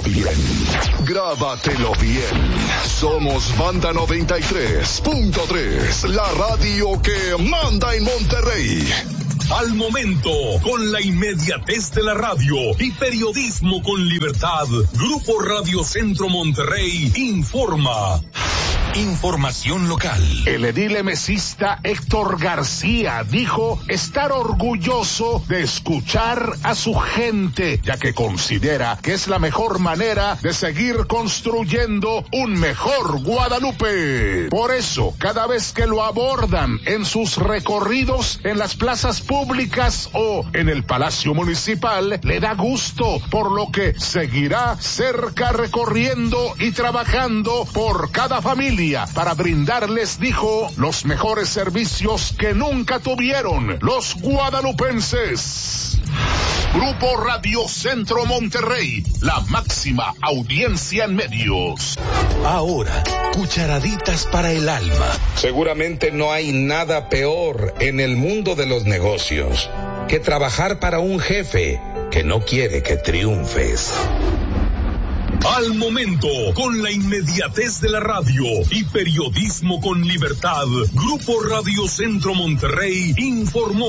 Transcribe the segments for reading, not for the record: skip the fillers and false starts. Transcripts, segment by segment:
bien. Grábatelo bien. Somos Banda 93.3, la radio que manda en Monterrey. Al momento, con la inmediatez de la radio y periodismo con libertad, Grupo Radio Centro Monterrey informa. Información local. El edil emesista Héctor García dijo estar orgulloso de escuchar a su gente, ya que considera que es la mejor manera de seguir construyendo un mejor Guadalupe. Por eso, cada vez que lo abordan en sus recorridos en las plazas públicas o en el Palacio Municipal, le da gusto, por lo que seguirá cerca recorriendo y trabajando por cada familia para brindarles, dijo, los mejores servicios que nunca tuvieron los guadalupenses. Grupo Radio Centro Monterrey, la máxima audiencia en medios. Ahora, cucharaditas para el alma. Seguramente no hay nada peor en el mundo de los negocios que trabajar para un jefe que no quiere que triunfes. Al momento, con la inmediatez de la radio y periodismo con libertad, Grupo Radio Centro Monterrey informó.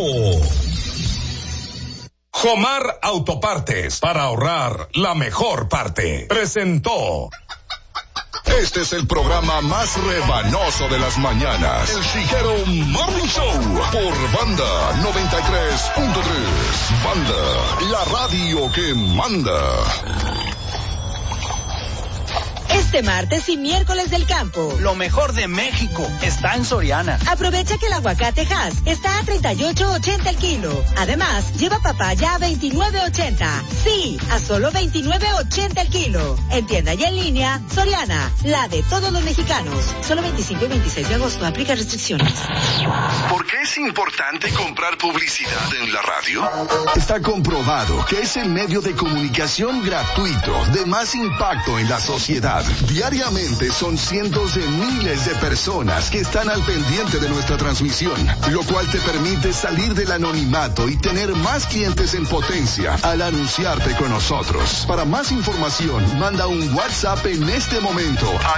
Jomar Autopartes, para ahorrar la mejor parte, presentó. Este es el programa más rebanoso de las mañanas. El Chiquero Morning Show por Banda 93.3. Banda, la radio que manda. Este martes y miércoles del campo, lo mejor de México está en Soriana. Aprovecha que el aguacate Hass está a $38.80 el kilo. Además, lleva papaya a $29.80. Sí, a solo $29.80 el kilo. En tienda y en línea, Soriana, la de todos los mexicanos. Solo 25 y 26 de agosto, aplica restricciones. ¿Por qué es importante comprar publicidad en la radio? Está comprobado que es el medio de comunicación gratuito de más impacto en la sociedad. Diariamente son cientos de miles de personas que están al pendiente de nuestra transmisión, lo cual te permite salir del anonimato y tener más clientes en potencia al anunciarte con nosotros. Para más información, manda un WhatsApp en este momento al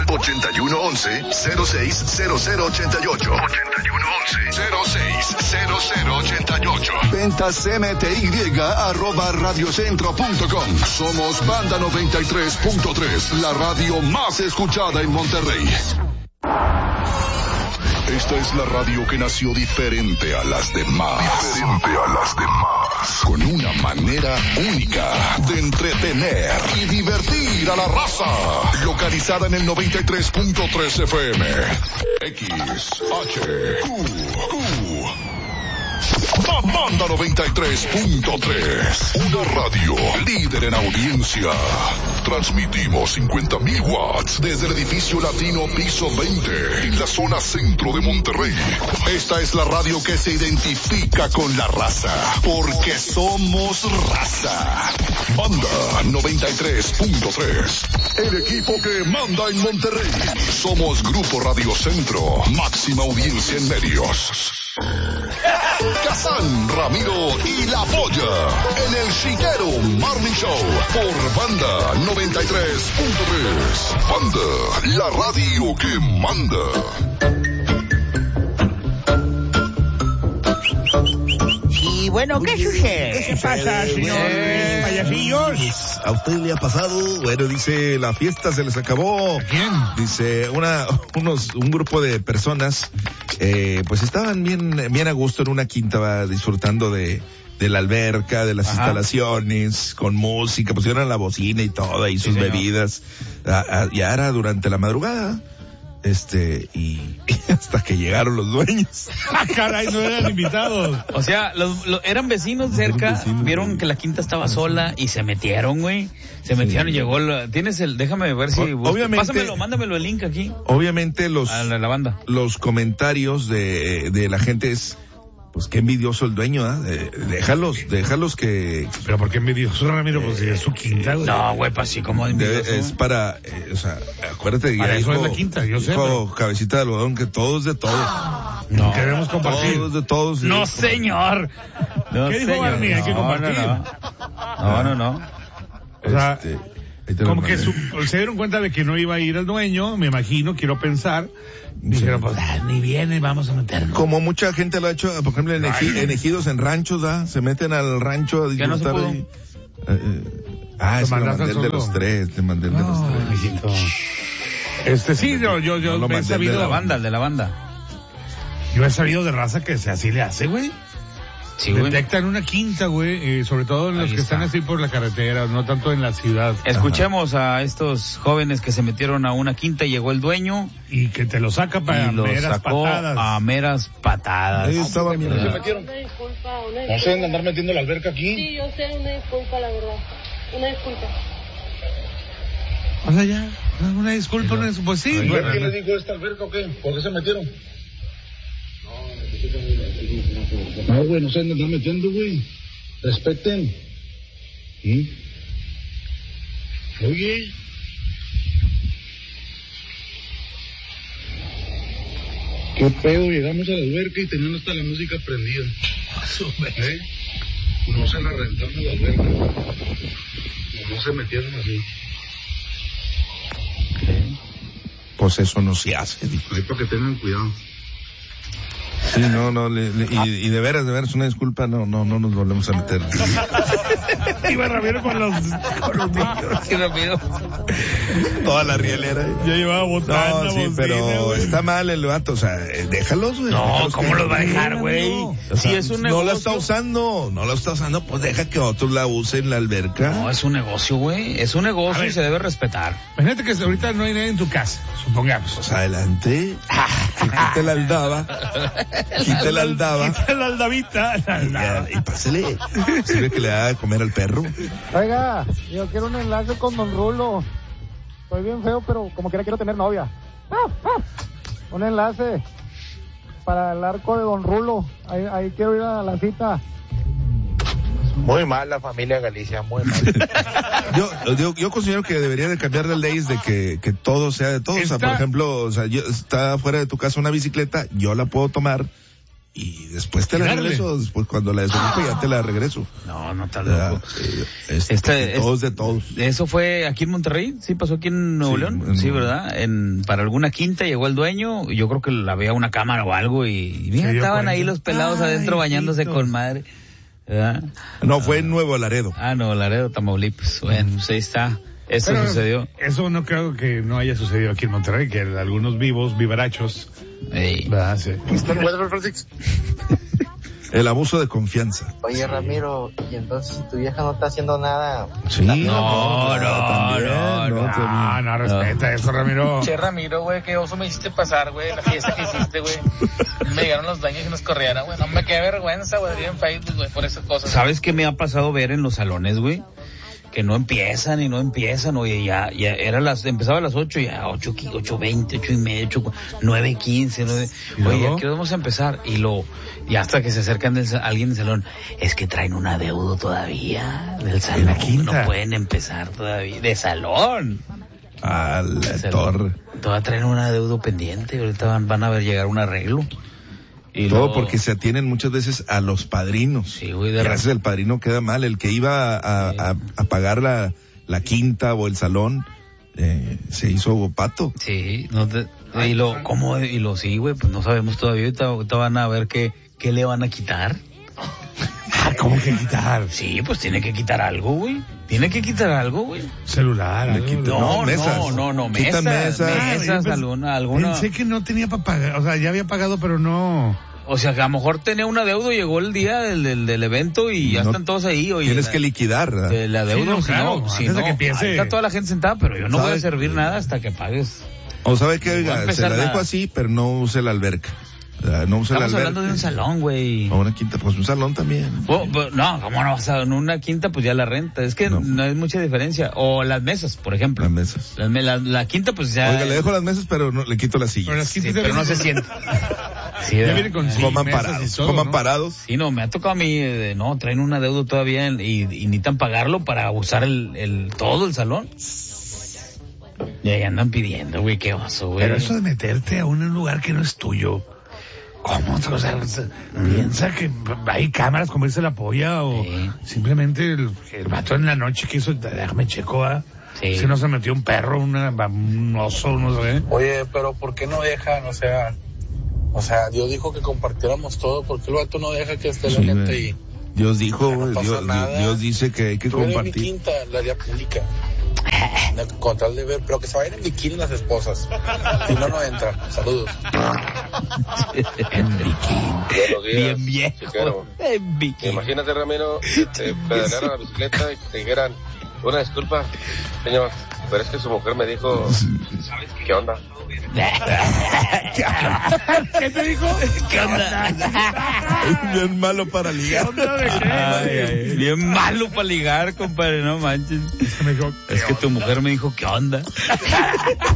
8111-060088. 8111-060088. Ventas MTY@radiocentro.com. Somos Banda 93.3, la radio más escuchada en Monterrey. Esta es la radio que nació diferente a las demás. Con una manera única de entretener y divertir a la raza. Localizada en el 93.3 FM. XHQ. Banda 93.3, una radio líder en audiencia. Transmitimos 50,000 watts desde el edificio Latino piso 20 en la zona centro de Monterrey. Esta es la radio que se identifica con la raza, porque somos raza. Banda 93.3, el equipo que manda en Monterrey. Somos Grupo Radio Centro, máxima audiencia en medios. Kazán, Ramiro y La Polla en el Chiquero Morning Show por Banda 93.3. Banda, la radio que manda. Y bueno, ¿qué sucede? ¿Qué pasa, señores payasillos? ¿A usted le ha pasado? Bueno, dice, la fiesta se les acabó. ¿Quién? Dice, un grupo de personas, pues estaban bien a gusto en una quinta, disfrutando de la alberca, de las instalaciones, con música, pusieron la bocina y todo, y sus bebidas. Ya era durante la madrugada. Y hasta que llegaron los dueños. Caray, no eran invitados. O sea, eran vecinos cerca, vieron que la quinta estaba sola y se metieron, güey. Se metieron y llegó déjame ver si obviamente, mándamelo el link aquí. Obviamente a la banda. Los comentarios de la gente es, pues qué envidioso el dueño, déjalos que... Pero ¿por qué envidioso, Ramiro? Pues si es su quinta, güey. No, güey, pues sí, como envidioso. Es para, acuérdate. Para eso dijo, es la quinta, yo sé. Dijo Cabecita de Algodón que todo es de todos. No. Queremos compartir. Todo es de todos. No, señor. ¿Qué dijo Barney? Hay que compartir. No. O sea, Como que se dieron cuenta de que no iba a ir el dueño, me imagino, quiero pensar. Dijeron, pues, ni viene, vamos a meternos. Como mucha gente lo ha hecho, por ejemplo, en ejidos, en ranchos, se meten al rancho a disfrutar. No ahí. Es que mandé el de los tres, te mandé el de los tres. Sí, yo no he sabido. De la banda. Yo he sabido de raza que así le hace, güey. Sí, güey. Detectan una quinta, güey, sobre todo en los que están así por la carretera, no tanto en la ciudad. Escuchemos a estos jóvenes que se metieron a una quinta y llegó el dueño. Y que te lo saca para meras patadas. A meras patadas. Ahí estaba mi se metieron. Una disculpa. No se deben andar metiendo la alberca aquí. Sí, yo sé, una disculpa, la verdad. Una disculpa. O sea, ya, una disculpa, pues sí. ¿Quién les dijo esta alberca o qué? ¿Por qué se metieron? No, güey, no se andan metiendo, güey. Respeten. Oye. ¿Qué pedo? Llegamos a la alberca y tenían hasta la música prendida. No se la rentamos la alberca. No se metieron así. Pues eso no se hace. Ahí para que tengan cuidado. Sí, y de veras, una disculpa, no nos volvemos a meter. Iba Ramiro con los niños. Qué rápido. Toda la rielera. Ya llevaba botana. No, sí, pero está mal el vato, o sea, déjalos, güey. No, ¿cómo los va a dejar, güey? Si es un negocio. No la está usando, pues deja que otros la usen la alberca. No, es un negocio, güey. Es un negocio y se debe respetar. Imagínate que ahorita no hay nadie en tu casa, supongamos. Pues adelante. Quítate la aldaba. Quítate la aldaba. Quítate la aldavita. Y pásele. Sirve que le haga de comer al perro. Oiga, yo quiero un enlace con Don Rulo. Soy bien feo, pero como quiera quiero tener novia. Un enlace para el arco de Don Rulo. Ahí quiero ir a la cita. Muy mal la familia Galicia, muy mal. yo considero que debería de cambiar las leyes de que todo sea de todos. O sea, por ejemplo, está fuera de tu casa una bicicleta, yo la puedo tomar y después te la regreso. Después cuando la desocupe ya te la regreso. No está loco. Todos de todos. ¿Eso fue aquí en Monterrey? ¿Sí pasó aquí en Nuevo León? Sí, ¿verdad? Para alguna quinta llegó el dueño, yo creo que había una cámara o algo y mira, estaban ahí los pelados adentro bañándose con madre. ¿Verdad? No, fue en Nuevo Laredo. Nuevo Laredo, Tamaulipas. Bueno, pues ahí está. Eso sucedió. Eso no creo que no haya sucedido aquí en Monterrey, que algunos vivarachos. ¿Verdad? Sí. El abuso de confianza. Oye, Ramiro, y entonces tu vieja no está haciendo nada. Sí. No, respeta eso, Ramiro. Che, Ramiro, güey, qué oso me hiciste pasar, güey, la fiesta que hiciste, güey. Me llegaron los daños y nos corrieron, güey. No me quedé vergüenza, güey, en Facebook, güey, por esas cosas. ¿Sabes qué me ha pasado ver en los salones, güey? Que no empiezan, oye, ya empezaba a las 8, ya 8:20, 8:30, 9:15, oye, ya que vamos a empezar, y hasta que se acercan alguien del salón, es que traen un adeudo todavía del salón, la quinta. No pueden empezar todavía, de salón. A la torre. Todavía traen un adeudo pendiente, ahorita van a ver llegar un arreglo. Y todo porque se atienen muchas veces a los padrinos. Sí, güey. Gracias al padrino queda mal. El que iba a pagar la quinta o el salón, se hizo pato. Sí, sí, güey, pues no sabemos todavía. Ahorita van a ver qué le van a quitar. ¿Cómo que quitar? Sí, pues tiene que quitar algo, güey. Tiene que quitar algo, güey. Celular, algo. Mesas. No, mesas, alguna. Pensé que no tenía para pagar, o sea, ya había pagado, pero no. O sea, que a lo mejor tenía un adeudo, llegó el día del evento y ya están todos ahí. Oye, tienes que liquidar, ¿verdad? El adeudo, si no, que empiece. Está toda la gente sentada, pero yo no voy a servir nada hasta que pagues. O sabe que, oiga, se la dejo así, pero no use la alberca. No use la alberca. Estamos hablando de un salón, güey. O una quinta, pues un salón también. No, ¿cómo no vas a en una quinta? Pues ya la renta. Es que no hay mucha diferencia. O las mesas, por ejemplo. Las mesas. La quinta, pues ya. Oiga, le dejo las mesas, pero no, le quito las sillas. Pero no se sienta. Sí, ya viene con coman parados. Sí, no, me ha tocado a mí, traen un adeudo todavía y necesitan pagarlo para usar todo el salón. Y ahí andan pidiendo, güey, qué oso, güey. Pero eso de meterte a un lugar que no es tuyo. ¿Cómo? O sea, piensa que hay cámaras como irse la polla o simplemente el vato en la noche que hizo, déjame checo, Si no se metió un perro, un oso, no sé. Oye, pero ¿por qué no dejan? O sea, Dios dijo que compartiéramos todo. ¿Por qué el vato no deja que esté la gente ahí? Dios dijo, no Dios dice que hay que compartir. Mi quinta, la haría pública. Con tal de ver, pero que se vayan en bikini las esposas. Si no, no entran. Saludos. En bikini. Buenos días. Bien viejo. En bikini. Imagínate, Ramiro, que te pedalearan la bicicleta y te dijeran, una disculpa, señor, pero es que su mujer me dijo, ¿qué onda? ¿Qué te dijo? ¿Qué onda? Bien malo para ligar. ¿Qué onda de qué? Bien malo para ligar, compadre, no manches. Es que tu mujer me dijo, ¿qué onda?